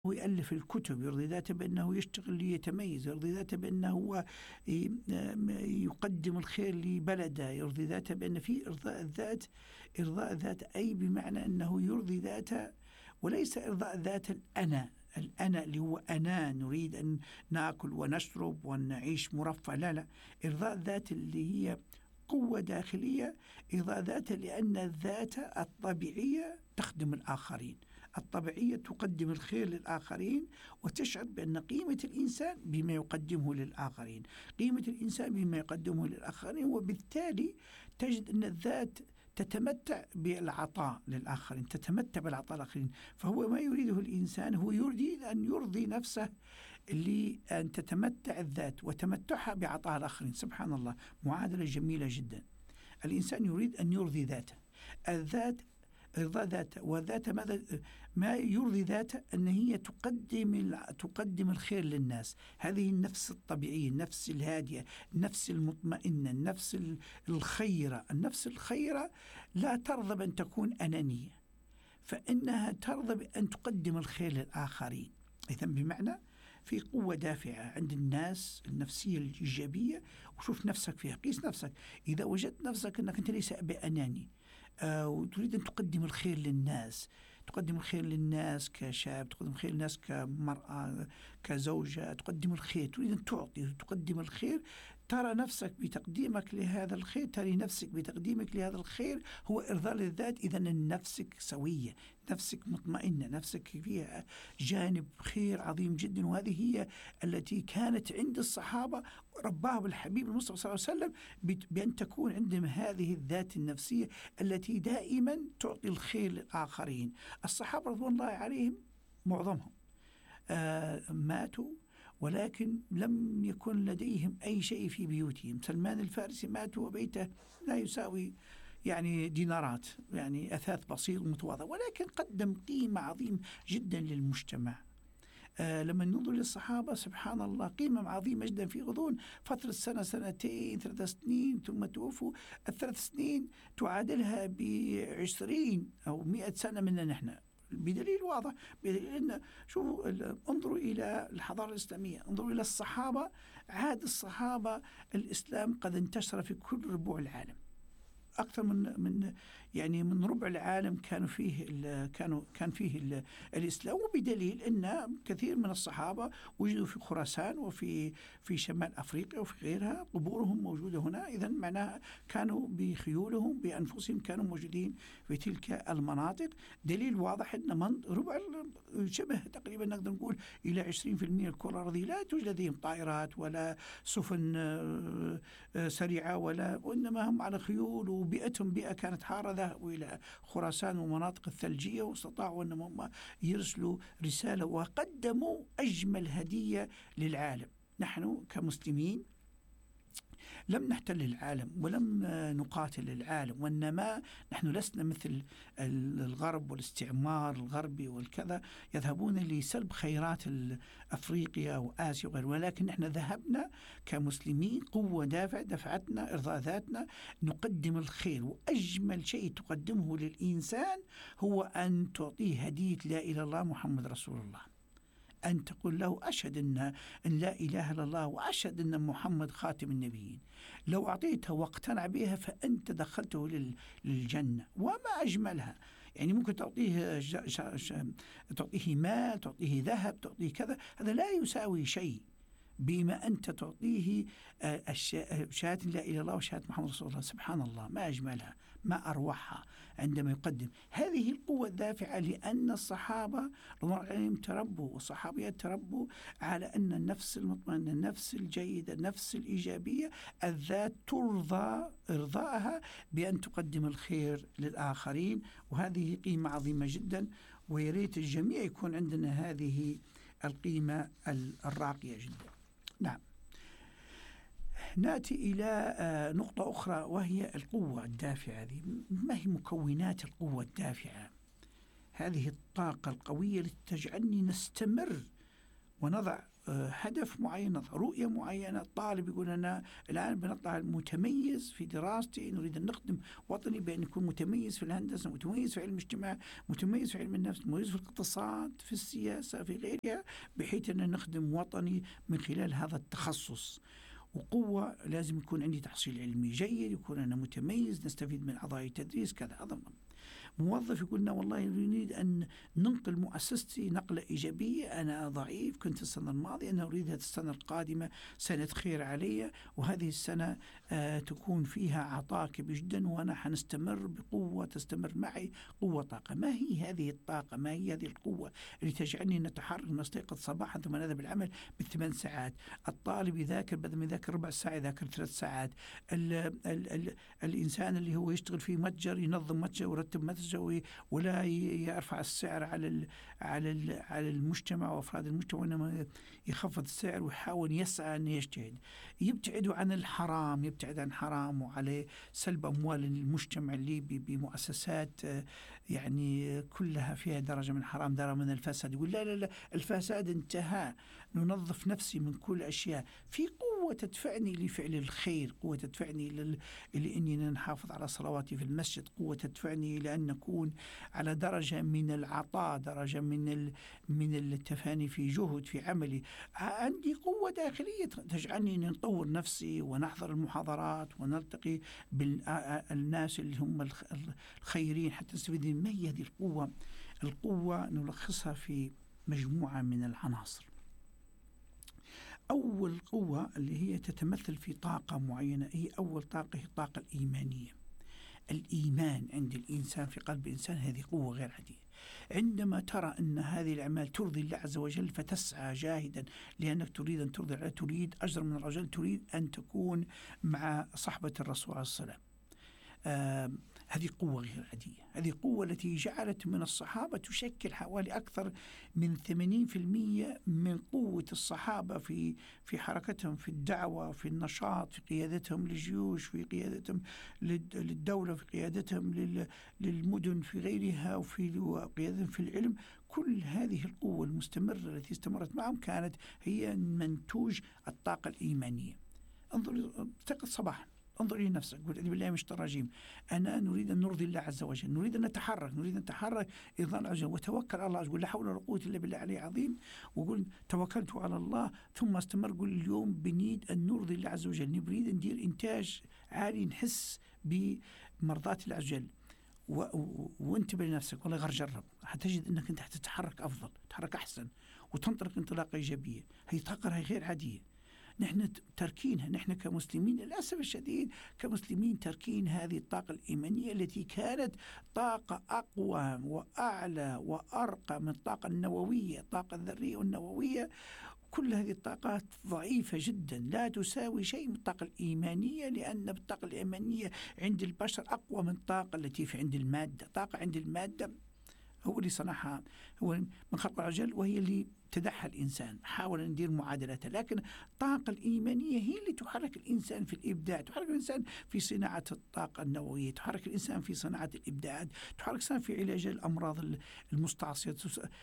يؤلف الكتب، يرضي ذاته بأنه يشتغل ليتميز، يرضي ذاته بأنه هو يقدم الخير لبلده، يرضي ذاته بأن في إرضاء الذات. إرضاء الذات أي بمعنى أنه يرضي ذاته، وليس إرضاء ذات الأنا اللي هو أنا نريد أن نأكل ونشرب ونعيش مرفه. لا، إرضاء الذات اللي هي قوة داخلية، إرضاء ذات لأن الذات الطبيعية تخدم الآخرين، الطبيعية تقدم الخير للآخرين، وتشعر بأن قيمة الإنسان بما يقدمه للآخرين، قيمة الإنسان بما يقدمه للآخرين، وبالتالي تجد أن الذات تتمتع بالعطاء للآخرين، تتمتع بالعطاء للآخرين. فهو ما يريده الإنسان هو يريد أن يرضي نفسه لأن تتمتع الذات وتمتعها بعطاء الآخرين. سبحان الله، معادلة جميلة جدا. الإنسان يريد أن يرضي ذاته، الذات إرضاء ذاته، وذات ما يرضي ذاته أن هي تقدم الخير للناس. هذه النفس الطبيعية، النفس الهادية، النفس المطمئنة، النفس الخيرة. النفس الخيرة لا ترضى بأن تكون أنانية، فإنها ترضى بأن تقدم الخير للآخرين. إذن بمعنى في قوة دافعة عند الناس، النفسية الإيجابية. وشوف نفسك فيها، قيس نفسك. إذا وجدت نفسك أنك أنت ليس بأناني وتريد أن تقدم الخير للناس، تقدم الخير للناس كشاب، تقدم الخير للناس كمرأة، كزوجة، تقدم الخير، تريد أن تعطي، تقدم الخير، ترى نفسك بتقديمك لهذا الخير، ترى نفسك بتقديمك لهذا الخير هو إرضاء للذات. إذن نفسك سوية، نفسك مطمئنة، نفسك فيها جانب خير عظيم جدا. وهذه هي التي كانت عند الصحابة، رباهم الحبيب المصطفى صلى الله عليه وسلم بأن تكون عندهم هذه الذات النفسية التي دائما تعطي الخير للآخرين. الصحابة رضوان الله عليهم معظمهم ماتوا، ولكن لم يكن لديهم أي شيء في بيوتهم. سلمان الفارسي مات وبيته لا يساوي يعني دينارات، يعني أثاث بسيط متواضع، ولكن قدم قيمة عظيمة جدا للمجتمع. لما ننظر للصحابة سبحان الله قيمة عظيمة جدا في غضون فترة سنة، سنتين، 3 سنين، ثم توفوا. ال3 سنين تعادلها ب20 أو 100 سنة منا نحن، بدليل واضح، بدليل أن شوفوا انظروا إلى الحضارة الإسلامية، انظروا إلى الصحابة. عاد الصحابة الإسلام قد انتشر في كل ربوع العالم، أكثر من ربع العالم كان فيه الإسلام. وبدليل أن كثير من الصحابة وجدوا في خراسان وفي شمال أفريقيا وفي غيرها، قبورهم موجودة هنا. إذن معناها كانوا بخيولهم بأنفسهم كانوا موجودين في تلك المناطق. دليل واضح أن ربع شبه تقريبا نقدر نقول إلى 20% الكرة الأرضية لا توجد لديهم طائرات ولا سفن سريعة وإنما هم على خيول، وبيئتهم بيئة كانت حارة. ذهبوا إلى خراسان ومناطق الثلجية واستطاعوا أنهم يرسلوا رسالة وقدموا أجمل هدية للعالم. نحن كمسلمين لم نحتل العالم ولم نقاتل العالم، وإنما نحن لسنا مثل الغرب والاستعمار الغربي والكذا يذهبون لسلب خيرات أفريقيا وآسيا وغيره، ولكن نحن ذهبنا كمسلمين قوة دفعتنا إرضاء ذاتنا نقدم الخير. وأجمل شيء تقدمه للإنسان هو أن تعطيه هدية لا إله إلا الله محمد رسول الله، أن تقول له أشهد أن لا إله إلا الله وأشهد أن محمد خاتم النبيين. لو أعطيته واقتنع بها فأنت دخلته للجنة. وما أجملها، يعني ممكن تعطيه مال، تعطيه ذهب، تعطيه كذا، هذا لا يساوي شيء بما أنت تعطيه شهادة لا إله إلا الله وشهادة محمد رسول الله. سبحان الله، ما أجملها، ما أروحها عندما يقدم هذه القوة الدافعة. لأن الصحابة رضوان الله عليهم تربوا والصحابيات تربوا على أن النفس المطمئنة، النفس الجيدة، النفس الإيجابية، الذات ترضى إرضاءها بأن تقدم الخير للآخرين. وهذه قيمة عظيمة جدا، ويريت الجميع يكون عندنا هذه القيمة الراقية جدا. نعم، نأتي إلى نقطة أخرى وهي القوة الدافعة. ما هي مكونات القوة الدافعة؟ هذه الطاقة القوية التي تجعلني نستمر ونضع هدف معين، نضع رؤية معينة. الطالب يقول أنا الآن بنطلع متميز في دراستي، نريد أن نخدم وطني بأن يكون متميز في الهندسة، متميز في علم الاجتماع، متميز في علم النفس، متميز في الاقتصاد، في السياسة، في غيرها، بحيث أن نخدم وطني من خلال هذا التخصص. وقوة لازم يكون عندي تحصيل علمي جيد، يكون أنا متميز، نستفيد من أعضاء التدريس كذا. هذا موظف يقول لنا والله نريد أن ننقل مؤسستي نقلة إيجابية، أنا ضعيف كنت السنة الماضية، أنا أريد هذه السنة القادمة سنة خير علي، وهذه السنة تكون فيها عطاء كبير جدا، وأنا حنستمر بقوة، تستمر معي قوة طاقة. ما هي هذه الطاقة؟ ما هي هذه القوة اللي تجعلني نتحرك، نستيقظ صباحا ثم نذهب العمل ب8 ساعات؟ الطالب يذاكر بدل ما يذاكر ربع ساعة يذاكر 3 ساعات. الإنسان اللي هو يشتغل في متجر، ينظم متجر ويرتب متجر ولا يرفع السعر على المجتمع وأفراد المجتمع، وإنما يخفض السعر ويحاول يسعى أن يجتهد. يبتعد عن الحرام، يبتعد عن حرام وعليه سلب أموال المجتمع الليبي بمؤسسات يعني كلها فيها درجة من الحرام، درجة من الفساد. يقول لا لا لا، الفساد انتهى، ننظف نفسي من كل أشياء. في قوة تدفعني لفعل الخير، قوة تدفعني لأني نحافظ على صلواتي في المسجد، قوة تدفعني لأن نكون على درجة من العطاء، درجة من التفاني في جهد في عملي. عندي قوة داخلية تجعلني نطور نفسي ونحضر المحاضرات ونلتقي بالناس اللي هم الخيرين حتى نستفيد. ما هي هذه القوة؟ القوة نلخصها في مجموعة من العناصر. أول قوة اللي هي تتمثل في طاقة معينة، هي أول طاقة هي الطاقة الإيمانية. الإيمان عند الإنسان في قلب الإنسان هذه قوة غير عادية. عندما ترى أن هذه الأعمال ترضي الله عز وجل فتسعى جاهدا لأنك تريد أن ترضي الله، تريد أجر من الرجل، تريد أن تكون مع صحبة الرسول عليه الصلاة والسلام. هذه قوة غير عادية. هذه قوة التي جعلت من الصحابة تشكل حوالي أكثر من 80% من قوة الصحابة في حركتهم في الدعوة، في النشاط، في قيادتهم للجيوش، في قيادتهم للدولة، في قيادتهم للمدن في غيرها، وفي قيادتهم في العلم. كل هذه القوة المستمرة التي استمرت معهم كانت هي منتوج الطاقة الإيمانية. انظر، استيقظ صباحا، انظر إلى نفسك، قل أعوذ بالله من الشيطان الرجيم، أنا نريد أن نرضي الله عز وجل، نريد أن نتحرك، نريد أن نتحرك إرضاء الله عز وجل، وتوكل على الله. قل لا حول ولا قوة إلا بالله العلي العظيم، وقل توكلت على الله. ثم استمر، قل اليوم بنيد أن نرضي الله عز وجل، نريد أن ندير إنتاج عالي، نحس بمرضاة الله عز وجل. وانتبه لنفسك، والله غير جرب، حتجد أنك أنت حتتحرك أفضل، تتحرك أحسن، وتنطلق انطلاقة إيجابية. هي طاقة غير عادية. نحن تركينها، نحن كمسلمين للأسف الشديد كمسلمين تركين هذه الطاقة الإيمانية التي كانت طاقة أقوى وأعلى وأرقى من الطاقة النووية، الطاقة الذرية والنووية. كل هذه الطاقات ضعيفة جدا، لا تساوي شيء من الطاقة الإيمانية، لأن الطاقة الإيمانية عند البشر أقوى من الطاقة التي في عند المادة. طاقة عند المادة هو اللي صنعها، هو من خلق العجل، وهي اللي تدحى الإنسان، حاول أن ندير معادلته. لكن الطاقة الإيمانية هي اللي تحرك الإنسان في الإبداع، تحرك الإنسان في صناعة الطاقة النووية، تحرك الإنسان في صناعة الإبداعات، تحرك الإنسان في علاج الأمراض المستعصية،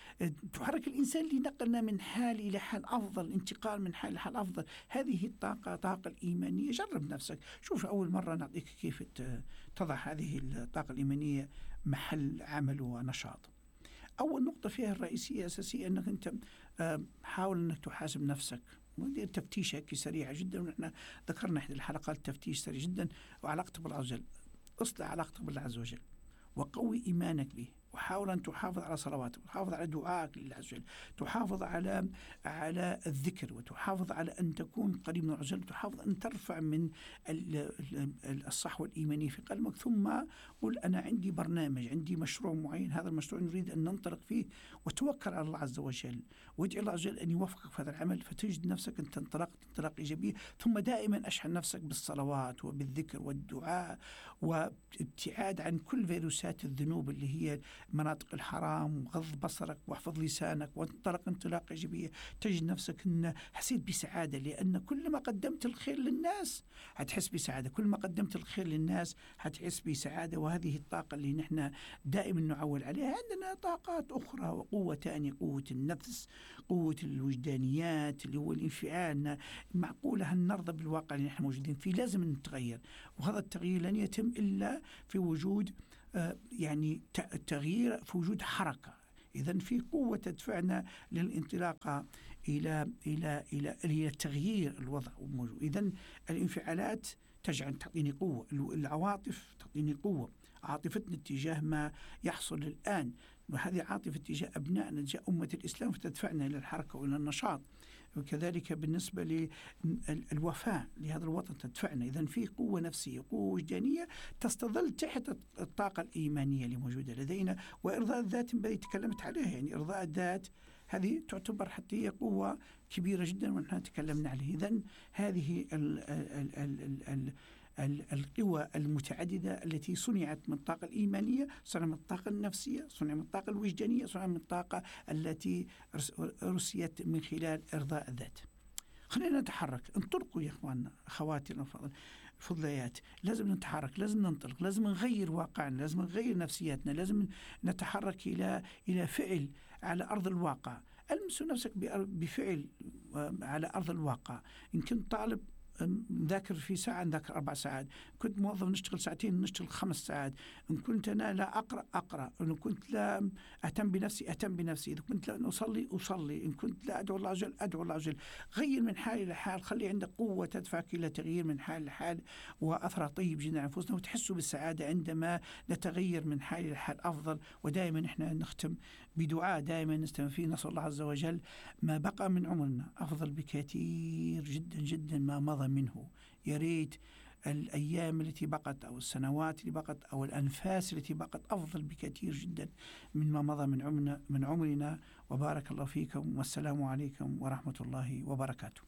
تحرك الإنسان لنقلنا من حال إلى حال أفضل، انتقال من حال إلى حال أفضل. هذه الطاقة، طاقة الإيمانية. جرب نفسك، شوف أول مرة نعطيك كيف تضع هذه الطاقة الإيمانية محل عمل ونشاط. أول نقطة فيها الرئيسية أساسية أنك أنت حاول أنك تحاسب نفسك، ودير تفتيش هيك سريعة جدا. ونحن ذكرنا إحدى الحلقات تفتيش سريع جدا. وعلاقتك بالله عز وجل، أصلح علاقتك بالله عز وجل، وقوي إيمانك به، وحاول أن تحافظ على صلواتك، وتحافظ على دعائك لله عز وجل، تحافظ على الذكر، وتحافظ على أن تكون قريب من العزل، وتحافظ أن ترفع من الصحوة الإيمانية في قلبك. ثم قل أنا عندي برنامج، عندي مشروع معين، هذا المشروع نريد أن ننطلق فيه، وتوكل على الله عز وجل، وادعي الله عز وجل أن يوفقك في هذا العمل، فتجد نفسك أن تنطلق انطلاق إيجابية. ثم دائما أشحن نفسك بالصلوات وبالذكر والدعاء، وابتعاد عن كل فيروسات الذنوب اللي هي مناطق الحرام، وغض بصرك واحفظ لسانك وانطلق انطلاقة إيجابية، تجد نفسك أن حسيت بسعادة، لأن كل ما قدمت الخير للناس هتحس بسعادة، كل ما قدمت الخير للناس هتحس بسعادة. وهذه الطاقة اللي نحن دائما نعول عليها. عندنا طاقات أخرى وقوة تانية، قوة النفس، قوة الوجدانيات اللي هو الانفعال. معقولة هل نرضى بالواقع اللي نحن موجودين فيه؟ لازم نتغير، وهذا التغيير لن يتم إلا في وجود يعني التغيير في وجود حركة. إذن في قوة تدفعنا للانطلاقة إلى تغيير الوضع الموجود. إذن الانفعالات تعطيني قوة، العواطف تعطيني قوة، عاطفتنا اتجاه ما يحصل الآن، وهذه عاطفة تجاه أبنائنا تجاه أمة الإسلام فتدفعنا إلى الحركة وإلى النشاط. وكذلك بالنسبة للوفاء لهذا الوطن تدفعنا. إذن في قوة نفسية، قوة وجدانية تستظل تحت الطاقة الإيمانية اللي موجودة لدينا. وإرضاء الذات الذي تكلمت عليها، يعني إرضاء الذات هذه تعتبر حتى هي قوة كبيرة جدا ونحن تكلمنا عليه. إذن هذه القوى المتعددة التي صنعت من الطاقة الإيمانية، صنعت من الطاقة النفسية، صنعت من الطاقة الوجدانية، صنعت من الطاقة التي رسيت من خلال إرضاء الذات. خلينا نتحرك، انطلقوا يا أخواننا أخواتي الفضليات، لازم نتحرك، لازم ننطلق، لازم نغير واقعنا، لازم نغير نفسياتنا، لازم نتحرك إلى فعل على أرض الواقع. ألمس نفسك بفعل على أرض الواقع. إن كنت طالب نذاكر في ساعة نذاكر 4 ساعات، كنت موظف نشتغل ساعتين نشتغل 5 ساعات، إن كنت أنا لا أقرأ، إن كنت لا أهتم بنفسي أهتم بنفسي، إذا كنت لا أصلي، إن كنت لا أدعو الله عز وجل أدعو الله عز وجل. غير من حال إلى حال، خلي عندك قوة تدفعك إلى تغيير من حال لحال، وأثر طيب جدا على أنفسنا، وتحسوا بالسعادة عندما نتغير من حال إلى حال أفضل. ودائما إحنا نختم بدعاء دائما نستمر فيه، نسأل الله عز وجل ما بقى من عمرنا أفضل بكثير جدا جدا ما مضى منه. يا ريت الأيام التي بقت أو السنوات اللي بقت أو الأنفاس التي بقت أفضل بكثير جدا مما مضى من عمرنا. وبارك الله فيكم، والسلام عليكم ورحمة الله وبركاته.